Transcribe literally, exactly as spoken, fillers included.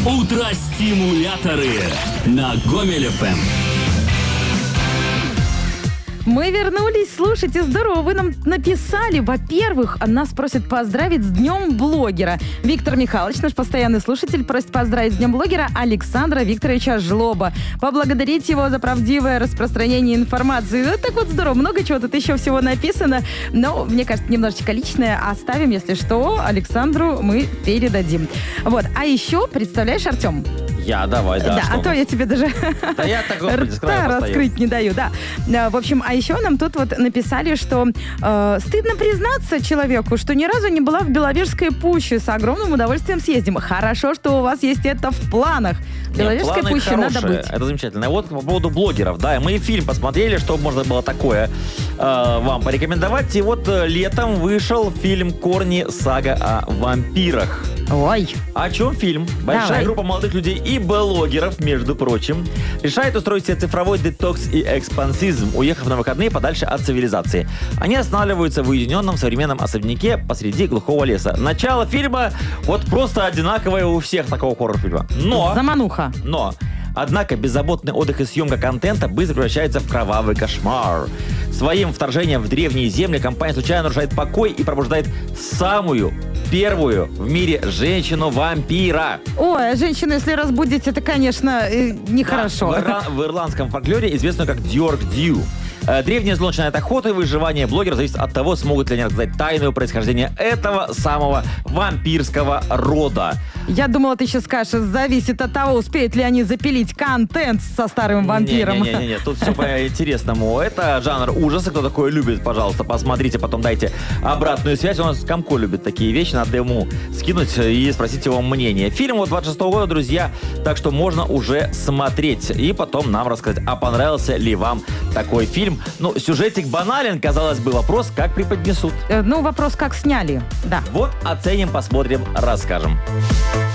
Утро-стимуляторы на Гомель эф эм. Мы вернулись. Слушайте, здорово, вы нам написали. Во-первых, нас просят поздравить с Днем блогера. Виктор Михайлович, наш постоянный слушатель, просит поздравить с Днем блогера Александра Викторовича Жлоба. Поблагодарить его за правдивое распространение информации. Ну, так вот здорово, много чего тут еще всего написано. Но, мне кажется, немножечко личное оставим, если что, Александру мы передадим. Вот, а еще, представляешь, Артем? Я, давай, да. Да, а то я тебе даже Да я так, господи, с краю рта постою. раскрыть не даю, да. В общем, а еще нам тут вот написали, что э, стыдно признаться человеку, что ни разу не была в Беловежской пуще. С огромным удовольствием съездим. Хорошо, что у вас есть это в планах. В Беловежской планы пуще надо хорошие, быть. Это замечательно. Вот по поводу блогеров, да, мы фильм посмотрели, что можно было такое э, вам порекомендовать. И вот э, летом вышел фильм «Корни. Сага о вампирах». Ой. О чем фильм? Большая Давай. группа молодых людей и блогеров, между прочим, решает устроить себе цифровой детокс и экспансизм, уехав на выходные подальше от цивилизации. Они останавливаются в уединенном современном особняке посреди глухого леса. Начало фильма вот просто одинаковое у всех такого хоррор-фильма. Но... Замануха. Но... Однако беззаботный отдых и съемка контента быстро превращается в кровавый кошмар. Своим вторжением в древние земли компания случайно нарушает покой и пробуждает самую первую в мире женщину-вампира. Ой, женщину, если разбудить, это, конечно, э, нехорошо. Да, в, ирла- в ирландском фольклоре известную как Дьорк Дью. Э, Древние зло начинает охоту, и выживание блогера зависит от того, смогут ли они рассказать тайну происхождения этого самого вампирского рода. Я думала, ты сейчас скажешь, зависит от того, успеют ли они запилить контент со старым вампиром. Не-не-не, тут все по-интересному. Это жанр ужаса. Кто такое любит, пожалуйста, посмотрите, потом дайте обратную связь. У нас Комко любит такие вещи, надо ему скинуть и спросить его мнение. Фильм вот двадцать шестого года, друзья, так что можно уже смотреть. И потом нам рассказать, а понравился ли вам такой фильм. Ну, сюжетик банален, казалось бы, вопрос, как преподнесут. Э, Ну, вопрос, как сняли, да. Вот оценим, посмотрим, расскажем.